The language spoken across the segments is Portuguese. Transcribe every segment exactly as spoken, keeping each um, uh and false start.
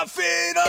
sexta-feira!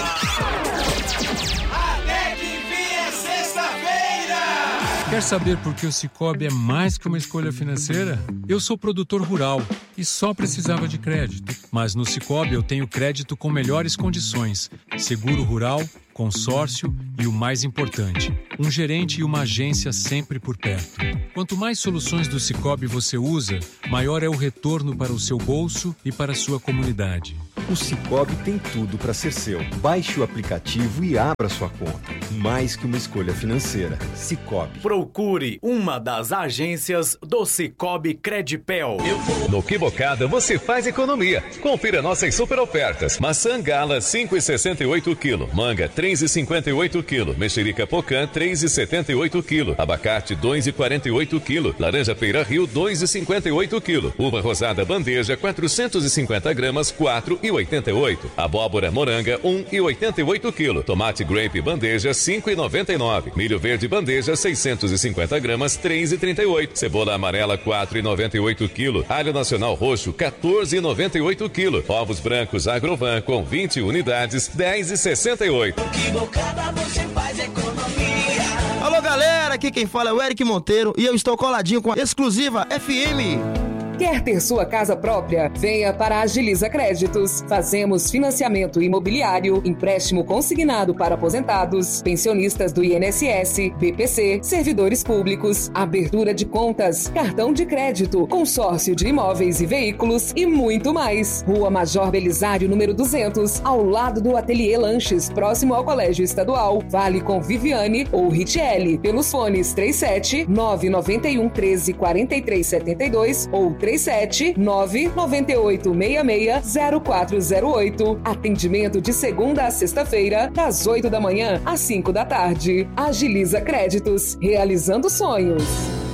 Até que enfim é sexta-feira! Quer saber por que o Sicoob é mais que uma escolha financeira? Eu sou produtor rural e só precisava de crédito. Mas no Sicoob eu tenho crédito com melhores condições, seguro rural, consórcio e o mais importante, um gerente e uma agência sempre por perto. Quanto mais soluções do Sicoob você usa, maior é o retorno para o seu bolso e para a sua comunidade. O Sicoob tem tudo para ser seu. Baixe o aplicativo e abra sua conta. Mais que uma escolha financeira. Sicoob. Procure uma das agências do Sicoob Credipel. No Que Bocada você faz economia. Confira nossas super ofertas. Maçã Gala cinco reais e sessenta e oito centavos. Manga três reais e cinquenta e oito centavos. Mexerica Pocã três reais e setenta e oito centavos. Abacate dois reais e quarenta e oito centavos. Laranja Feira Rio dois reais e cinquenta e oito centavos. Uva rosada bandeja quatrocentos e cinquenta gramas quatro reais e oitenta e oito centavos. Abóbora moranga um real e oitenta e oito centavos. Tomate grape bandeja cinco reais e noventa e nove centavos. Milho verde bandeja seiscentos e cinquenta gramas três reais e trinta e oito centavos. Cebola amarela quatro reais e noventa e oito centavos. Alho nacional roxo quatorze reais e noventa e oito centavos. Ovos brancos Agrovan com vinte unidades dez reais e sessenta e oito centavos. Que bocada você faz economia. Alô galera, aqui quem fala é o Eric Monteiro e eu estou coladinho com a Exclusiva F M. Quer ter sua casa própria? Venha para a Agiliza Créditos. Fazemos financiamento imobiliário, empréstimo consignado para aposentados, pensionistas do I N S S, B P C, servidores públicos, abertura de contas, cartão de crédito, consórcio de imóveis e veículos e muito mais. Rua Major Belisário, número duzentos, ao lado do Ateliê Lanches, próximo ao Colégio Estadual. Fale com Viviane ou Richelle pelos fones trinta e sete, nove nove um, treze, quarenta e três, setenta e dois ou trinta e sete, nove nove oito, seis seis, zero quatro zero oito. Atendimento de segunda a sexta-feira, das oito da manhã às cinco da tarde. Agiliza Créditos, realizando sonhos.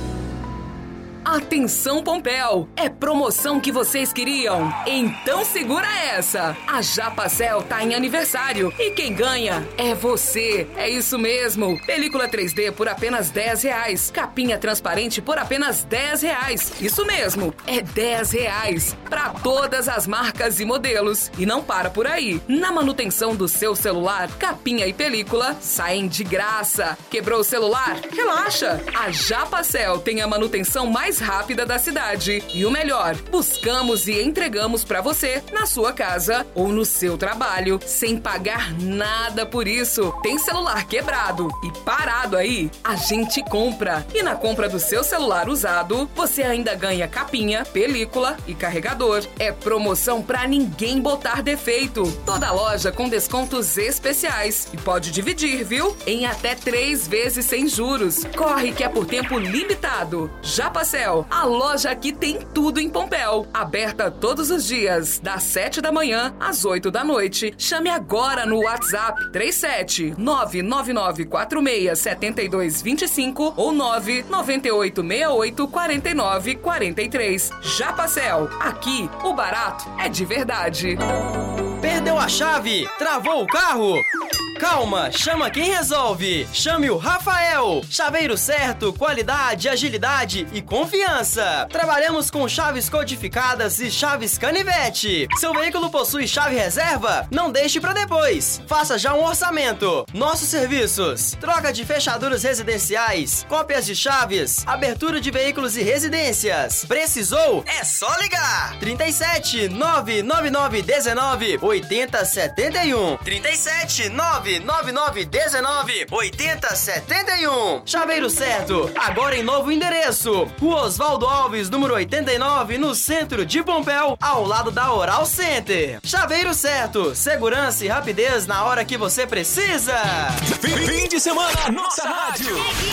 Atenção Pompéu, é promoção que vocês queriam? Então segura essa! A Japacel tá em aniversário e quem ganha é você. É isso mesmo, película três D por apenas dez reais, capinha transparente por apenas dez reais. Isso mesmo, é dez reais para todas as marcas e modelos. E não para por aí, na manutenção do seu celular, capinha e película saem de graça. Quebrou o celular? Relaxa! A Japacel tem a manutenção mais rápida da cidade. E o melhor, buscamos e entregamos para você na sua casa ou no seu trabalho, sem pagar nada por isso. Tem celular quebrado e parado aí? A gente compra. E na compra do seu celular usado, você ainda ganha capinha, película e carregador. É promoção pra ninguém botar defeito. Toda loja com descontos especiais. E pode dividir, viu? Em até três vezes sem juros. Corre que é por tempo limitado. Japacel, a loja aqui tem tudo em Pompéu. Aberta todos os dias, das sete da manhã às oito da noite. Chame agora no WhatsApp trinta e sete, nove nove nove quatro seis sete dois dois cinco ou nove nove oito seis oito quatro nove quatro três. Japacel, aqui o barato é de verdade. Perdeu a chave? Travou o carro? Calma, chama quem resolve. Chame o Rafael. Chaveiro certo, qualidade, agilidade e confiança. Trabalhamos com chaves codificadas e chaves canivete. Seu veículo possui chave reserva? Não deixe para depois. Faça já um orçamento. Nossos serviços: troca de fechaduras residenciais, cópias de chaves, abertura de veículos e residências. Precisou? É só ligar. trinta e sete, nove nove nove um nove, oito zero sete um. trinta e sete, nove nove nove um nove, oito zero sete um. Chaveiro certo, agora em novo endereço. Rua Oswaldo Alves, número oitenta e nove, no centro de Pompéu, ao lado da Oral Center. Chaveiro certo, segurança e rapidez na hora que você precisa. Fim, fim de semana, nossa rádio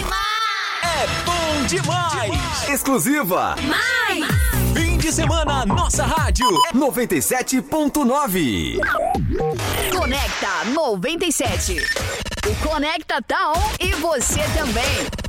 é bom demais. Exclusiva. Mais. Fim de semana, nossa rádio noventa e sete ponto nove. Conecta noventa e sete. O Conecta tá on e você também.